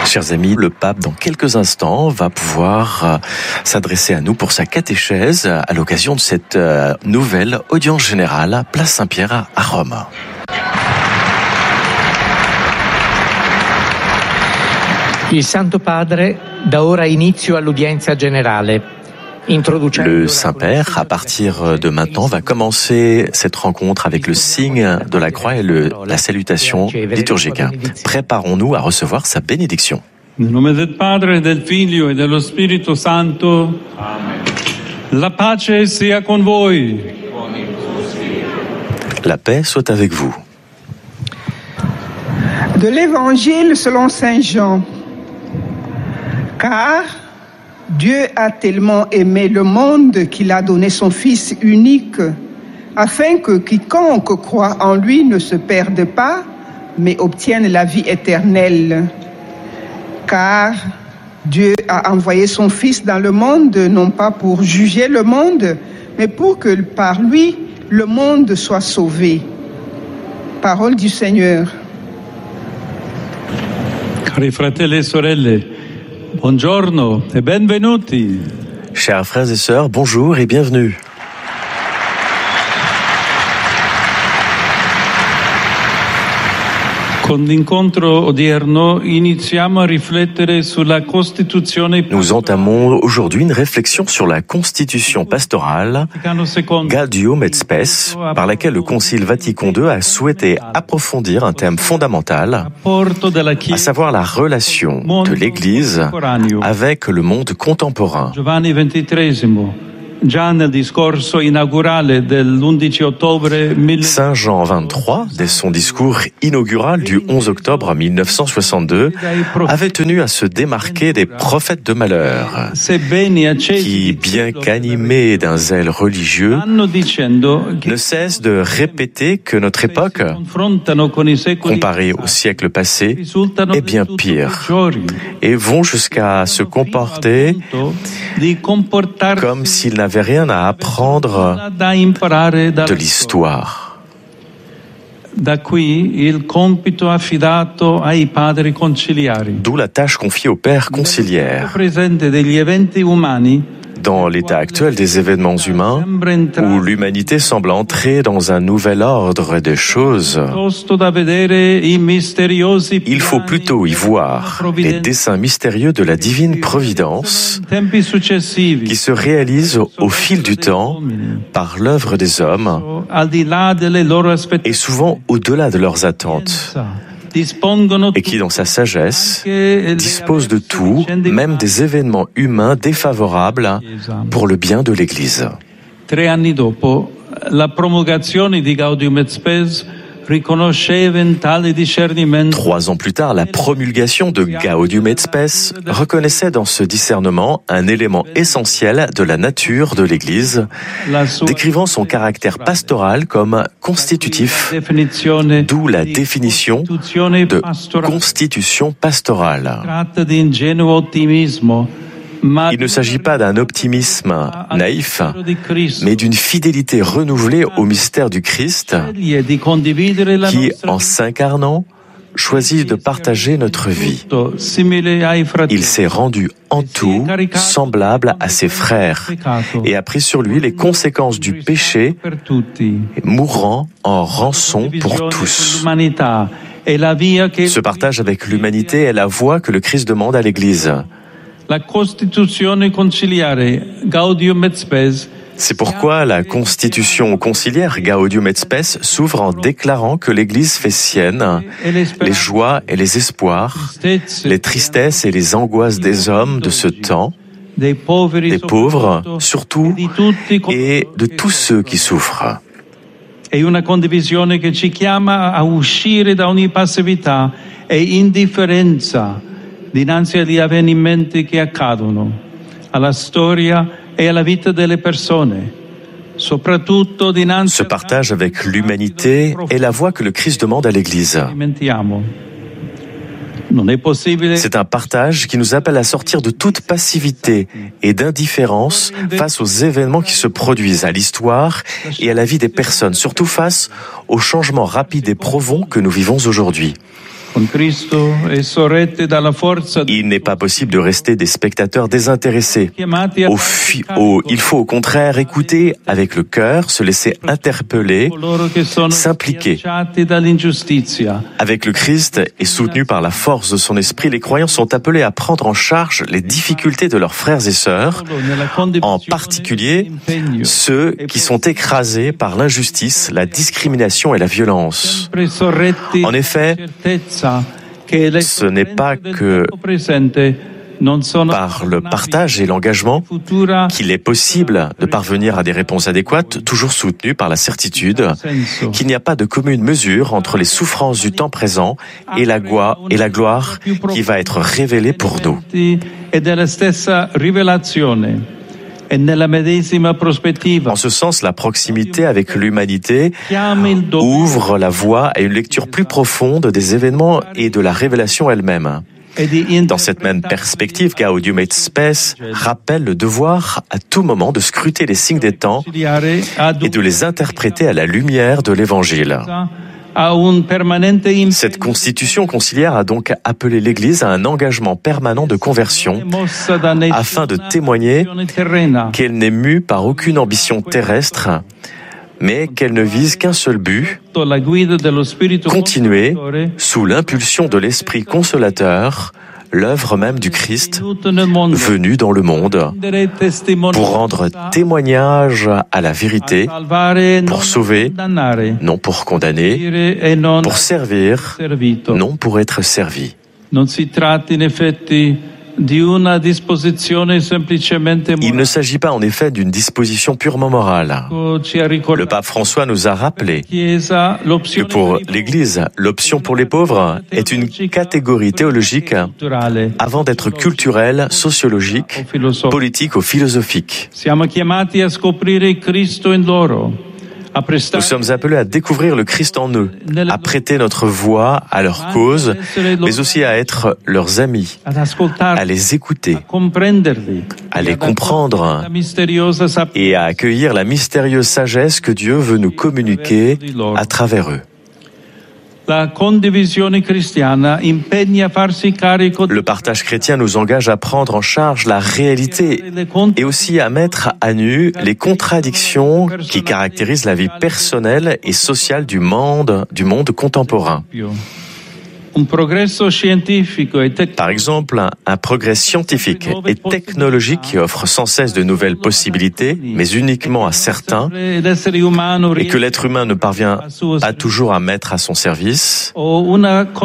Chers amis, le pape, dans quelques instants, va pouvoir s'adresser à nous pour sa catéchèse à l'occasion de cette nouvelle audience générale, place Saint-Pierre à Rome. Il Santo Padre da ora inizio all'udienza generale. Le Saint-Père, à partir de maintenant, va commencer cette rencontre avec le signe de la croix et la salutation liturgique. Préparons-nous à recevoir sa bénédiction. Nel nome del Padre, del Figlio e dello Spirito Santo. Amen. La pace sia con voi. La paix soit avec vous. De l'Évangile selon Saint Jean. Car Dieu a tellement aimé le monde qu'il a donné son Fils unique, afin que quiconque croit en lui ne se perde pas, mais obtienne la vie éternelle. Car Dieu a envoyé son Fils dans le monde, non pas pour juger le monde, mais pour que par lui, le monde soit sauvé. Parole du Seigneur. Cari fratelli e sorelle, buongiorno e benvenuti. Chers frères et sœurs, bonjour et bienvenue. Con l'incontro odierno iniziamo a riflettere sulla Costituzione. Nous entamons aujourd'hui une réflexion sur la constitution pastorale Gaudium et Spes, par laquelle le Concile Vatican II a souhaité approfondir un thème fondamental, à savoir la relation de l'Église avec le monde contemporain. Giovanni XXIII. Saint Jean XXIII, dès son discours inaugural du 11 octobre 1962, avait tenu à se démarquer des prophètes de malheur, qui, bien qu'animés d'un zèle religieux, ne cessent de répéter que notre époque, comparée au siècle passé, est bien pire, et vont jusqu'à se comporter comme s'ils n'avaient rien à apprendre de l'histoire. D'où la tâche confiée aux pères conciliaires. Dans l'état actuel des événements humains, où l'humanité semble entrer dans un nouvel ordre des choses, il faut plutôt y voir les desseins mystérieux de la divine providence qui se réalisent au fil du temps par l'œuvre des hommes et souvent au-delà de leurs attentes, et qui, dans sa sagesse, dispose de tout, même des événements humains défavorables pour le bien de l'Église. 3 anni dopo, la promulgazione di Gaudium et Spes riconosceva tale discernimento. 3 ans plus tard, la promulgation de Gaudium et Spes reconnaissait dans ce discernement un élément essentiel de la nature de l'Église, décrivant son caractère pastoral comme constitutif, d'où la définition de constitution pastorale. Il ne s'agit pas d'un optimisme naïf, mais d'une fidélité renouvelée au mystère du Christ qui, en s'incarnant, choisit de partager notre vie. Il s'est rendu en tout semblable à ses frères et a pris sur lui les conséquences du péché, mourant en rançon pour tous. Ce partage avec l'humanité est la voie que le Christ demande à l'Église. La Costituzione conciliare Gaudium et Spes. C'est pourquoi la constitution conciliaire Gaudium et Spes s'ouvre en déclarant que l'Église fait sienne les joies et les espoirs, les tristesses et les angoisses des hommes de ce temps, des pauvres surtout, et de tous ceux qui souffrent. È una condivisione che ci chiama a uscire da ogni passività e indifferenza dinanzi agli avvenimenti che accadono, alla storia e alla vita delle persone. Ce partage avec l'humanité est la voie que le Christ demande à l'Église. C'est un partage qui nous appelle à sortir de toute passivité et d'indifférence face aux événements qui se produisent à l'histoire et à la vie des personnes, surtout face aux changements rapides et profonds que nous vivons aujourd'hui. Il n'est pas possible de rester des spectateurs désintéressés. Il faut au contraire écouter avec le cœur, se laisser interpeller, s'impliquer. Avec le Christ et soutenus par la force de son esprit, les croyants sont appelés à prendre en charge les difficultés de leurs frères et sœurs, en particulier ceux qui sont écrasés par l'injustice, la discrimination et la violence. En effet, ce n'est pas que par le partage et l'engagement qu'il est possible de parvenir à des réponses adéquates, toujours soutenues par la certitude qu'il n'y a pas de commune mesure entre les souffrances du temps présent et la gloire qui va être révélée pour nous. En ce sens, la proximité avec l'humanité ouvre la voie à une lecture plus profonde des événements et de la révélation elle-même. Dans cette même perspective, Gaudium et Spes rappelle le devoir à tout moment de scruter les signes des temps et de les interpréter à la lumière de l'Évangile. Cette constitution conciliaire a donc appelé l'Église à un engagement permanent de conversion afin de témoigner qu'elle n'est mue par aucune ambition terrestre, mais qu'elle ne vise qu'un seul but, continuer, sous l'impulsion de l'Esprit consolateur, l'œuvre même du Christ venu dans le monde pour rendre témoignage à la vérité, pour sauver, non pour condamner, pour servir, non pour être servi. Il ne s'agit pas en effet d'une disposition purement morale. Le pape François nous a rappelé que pour l'Église, l'option pour les pauvres est une catégorie théologique avant d'être culturelle, sociologique, politique ou philosophique. Nous sommes appelés à découvrir le Christ en eux, à prêter notre voix à leur cause, mais aussi à être leurs amis, à les écouter, à les comprendre et à accueillir la mystérieuse sagesse que Dieu veut nous communiquer à travers eux. Le partage chrétien nous engage à prendre en charge la réalité et aussi à mettre à nu les contradictions qui caractérisent la vie personnelle et sociale du monde contemporain. Par exemple, un progrès scientifique et technologique qui offre sans cesse de nouvelles possibilités, mais uniquement à certains, et que l'être humain ne parvient pas toujours à mettre à son service, ou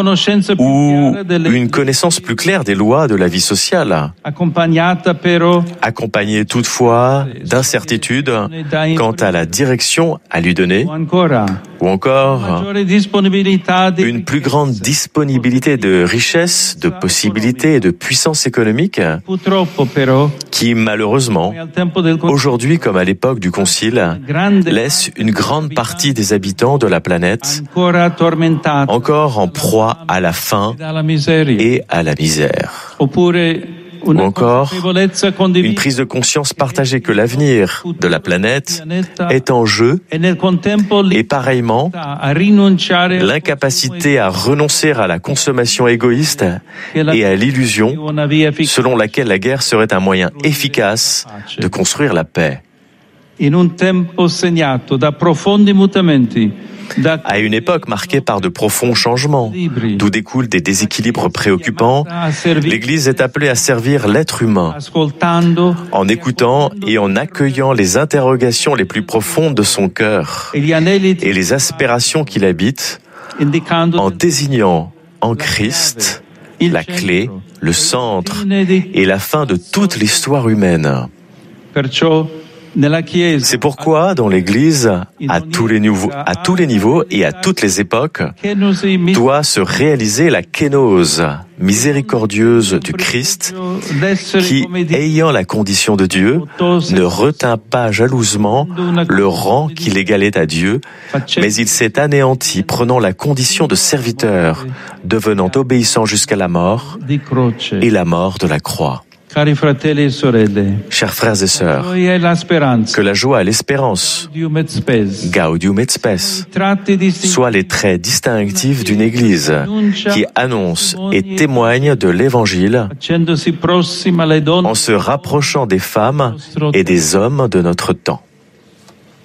une connaissance plus claire des lois de la vie sociale, accompagnée toutefois d'incertitudes quant à la direction à lui donner, ou encore une plus grande disponibilité de richesse, de possibilités et de puissance économique qui, malheureusement, aujourd'hui comme à l'époque du Concile, laisse une grande partie des habitants de la planète encore en proie à la faim et à la misère. Ou encore une prise de conscience partagée que l'avenir de la planète est en jeu et pareillement l'incapacité à renoncer à la consommation égoïste et à l'illusion selon laquelle la guerre serait un moyen efficace de construire la paix. À une époque marquée par de profonds changements, d'où découlent des déséquilibres préoccupants, l'Église est appelée à servir l'être humain, en écoutant et en accueillant les interrogations les plus profondes de son cœur et les aspirations qui l'habitent, en désignant en Christ la clé, le centre et la fin de toute l'histoire humaine. C'est pourquoi, dans l'Église, à tous les niveaux et à toutes les époques, doit se réaliser la kénose miséricordieuse du Christ, qui, ayant la condition de Dieu, ne retint pas jalousement le rang qui l'égalait à Dieu, mais il s'est anéanti, prenant la condition de serviteur, devenant obéissant jusqu'à la mort et la mort de la croix. Cari fratelli e sorelle, Chers frères et sœurs, gioia e la speranza, que la joie et l'espérance, Gaudium et Spes, Gaudium et Spes, tratti distintivi soient les traits distinctifs d'une Église qui annonce et témoigne de l'Évangile facendosi prossima alle donne en se rapprochant des femmes et des hommes de notre temps.